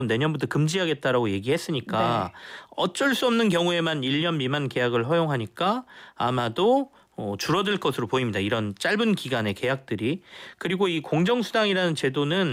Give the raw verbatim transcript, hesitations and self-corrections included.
내년부터 금지하겠다라고 얘기했으니까 네. 어쩔 수 없는 경우에만 일 년 미만 계약을 허용하니까 아마도 어, 줄어들 것으로 보입니다. 이런 짧은 기간의 계약들이. 그리고 이 공정수당이라는 제도는